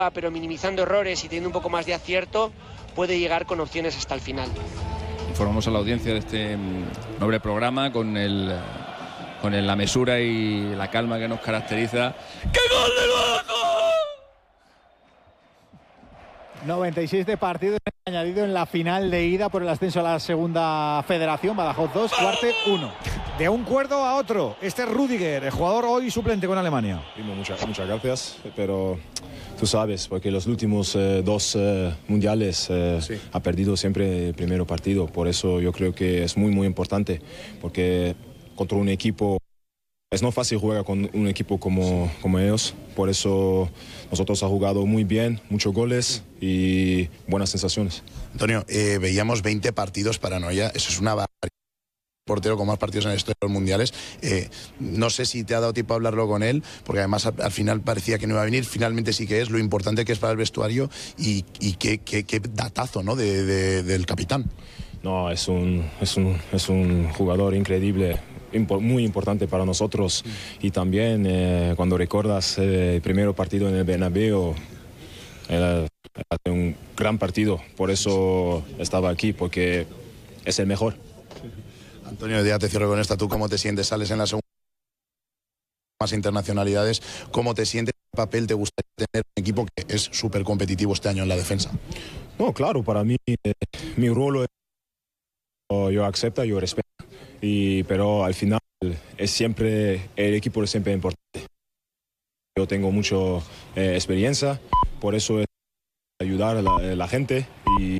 pero minimizando errores y teniendo un poco más de acierto, puede llegar con opciones hasta el final. Informamos a la audiencia de este noble programa con la mesura y la calma que nos caracteriza. ¡Qué gol del Badajoz! 96 de partido añadido en la final de ida por el ascenso a la segunda federación. Badajoz 2, Cuarte 1. De un cuerdo a otro, este es Rüdiger, el jugador hoy suplente con Alemania. Muchas gracias, pero tú sabes, porque los últimos dos mundiales ha perdido siempre el primer partido. Por eso yo creo que es muy importante, porque contra un equipo es no fácil jugar con un equipo como ellos. Por eso nosotros hemos jugado muy bien, muchos goles y buenas sensaciones. Antonio, veíamos 20 partidos para Noya, eso es una barbaridad. Portero con más partidos en la historia de los mundiales. No sé si te ha dado tiempo a hablarlo con él, porque además al final parecía que no iba a venir. Finalmente sí que es, lo importante que es para el vestuario y qué datazo, ¿no? del capitán. No, es un jugador increíble, muy importante para nosotros. Y también cuando recuerdas el primer partido en el Bernabéu, era un gran partido. Por eso estaba aquí, porque es el mejor. Antonio, ya te cierro con esta. ¿Tú cómo te sientes? Sales en la segunda, más internacionalidades. ¿Cómo te sientes? ¿Qué papel te gustaría tener un equipo que es súper competitivo este año en la defensa? No, claro, para mí mi rol yo acepto, yo respeto. Pero al final el equipo es siempre importante. Yo tengo mucha experiencia, por eso es ayudar a la gente y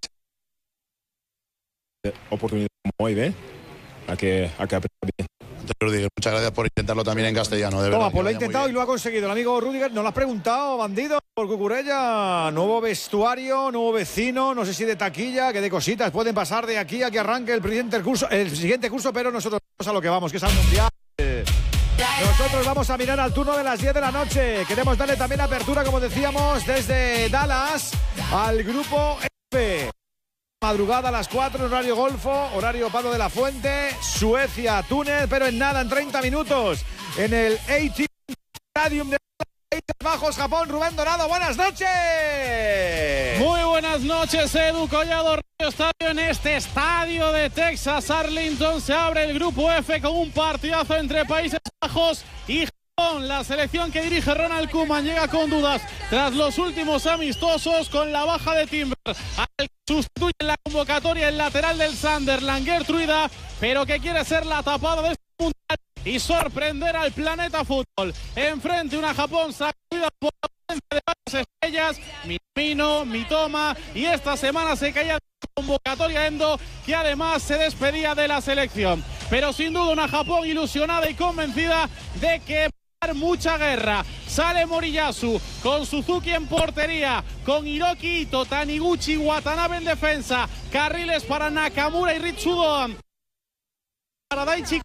oportunidad como hoy, ¿ven? A que aprenda bien. Rüdiger, muchas gracias por intentarlo también en castellano, de verdad. Toma, pues lo ha intentado y lo ha conseguido. El amigo Rüdiger, ¿nos lo has preguntado, bandido? Por Cucurella, nuevo vestuario, nuevo vecino, no sé si de taquilla, que de cositas pueden pasar de aquí a que arranque el siguiente curso, pero nosotros vamos a lo que vamos, que es al Mundial. Nosotros vamos a mirar al turno de las 10 de la noche. Queremos darle también apertura, como decíamos, desde Dallas al grupo F. Madrugada a las 4, horario Golfo, horario Pablo de la Fuente, Suecia, Túnez, pero en nada, en 30 minutos, en el AT Stadium de Países Bajos, Japón. Rubén Dorado, buenas noches. Muy buenas noches, Edu Collado, Radio Estadio. En este estadio de Texas, Arlington, se abre el grupo F con un partidazo entre Países Bajos y Japón. La selección que dirige Ronald Koeman llega con dudas tras los últimos amistosos, con la baja de Timber, al que sustituye en la convocatoria el lateral del Sunderland, Gertruida, pero que quiere ser la tapada de este mundial y sorprender al planeta fútbol. Enfrente una Japón sacudida por la ausencia de varias estrellas, Minamino, Mitoma, y esta semana se caía la convocatoria Endo, que además se despedía de la selección. Pero sin duda una Japón ilusionada y convencida de que mucha guerra. Sale Moriyasu con Suzuki en portería, con Hiroki Ito, Taniguchi, Watanabe en defensa, carriles para Nakamura y Ritsudoan, para Daichi,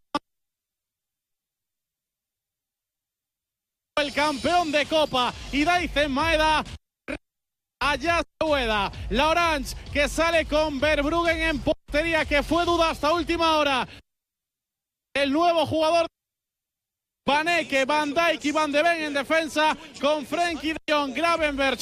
el campeón de Copa, y Daizen Maeda. Allá se Ueda, la Orange, que sale con Verbruggen en portería, que fue duda hasta última hora. El nuevo jugador Van Ecke, Van Dijk y Van de Ven en defensa, con Frenkie de Jong, Gravenberch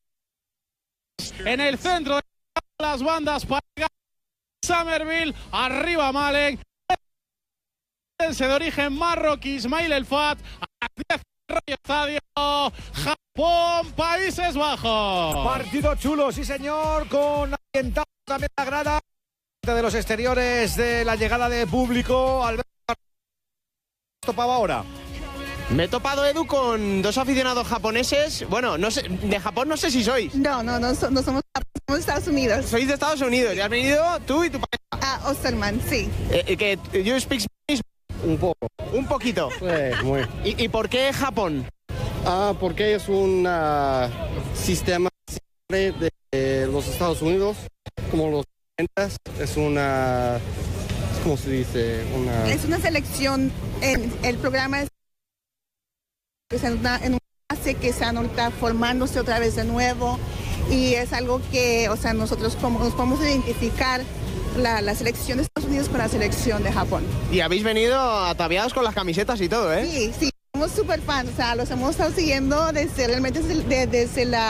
en el centro de las bandas para Somerville, arriba Malen, de origen marroquí Ismail El Fat, a las 10 del estadio, Japón, Países Bajos. Partido chulo, sí señor, con ambientado también la grada de los exteriores de la llegada de público. Alberto, topaba ahora. Me he topado, Edu, con dos aficionados japoneses. Bueno, no sé, de Japón no sé si sois. No somos de Estados Unidos. Sois de Estados Unidos y has venido tú y tu pareja. Osterman, sí. Que you speak Spanish. Un poco. Un poquito. Muy. ¿Y por qué Japón? Porque es un sistema de los Estados Unidos, como los 90s. Es una, ¿cómo se dice? Es una selección. El programa es en una fase que están ahorita formándose otra vez de nuevo, y es algo que, o sea, nosotros como nos podemos identificar la selección de Estados Unidos con la selección de Japón. Y habéis venido ataviados con las camisetas y todo, ¿eh? Sí, Somos súper fans, o sea, los hemos estado siguiendo desde la